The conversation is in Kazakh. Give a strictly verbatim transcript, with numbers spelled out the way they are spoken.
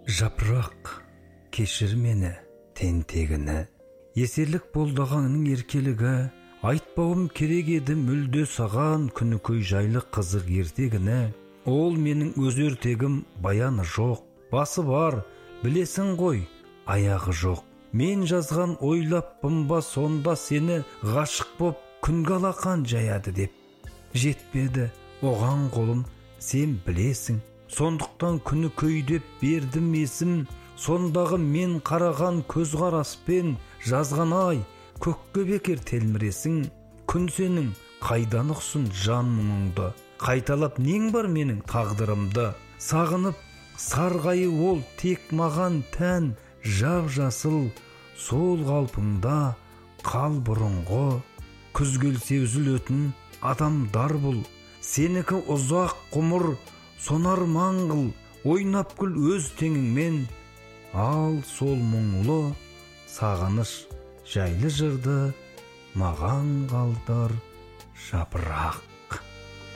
Жапырақ, кешір мені, тентегіні. Есерлік болдағанның еркелігі, айтпауым керек еді мүлде саған күнікөй жайлы қызық ертегіні. Ол менің өз ертегім, баяны жоқ, басы бар, білесің ғой, аяғы жоқ. Мен жазған ойлаппын ба сонда сені ғашық боп күнге алақан жаяды деп. Жетпеді оған қолым, сен білесің. Сондықтан күні көйдеп бердім есім, сондағы мен қараған көз қараспен жазған ай, көкке бекер телміресің. Күн сенің қайдан ұқсын жан мұңыңды, қайталап нең бар менің тағдырымды. Сағынып сарғайы ол тек маған тән, жап жасыл сол қалпыңда қал бұрынғы. Күз келсе үзілетін адамдар бұл, сенікі ұзақ ғұмыр сонар маңғыл, ойнап күл өз теңіңмен. Ал сол мұңлы сағыныш жайлы жырды маған қалдыр, жапырақ.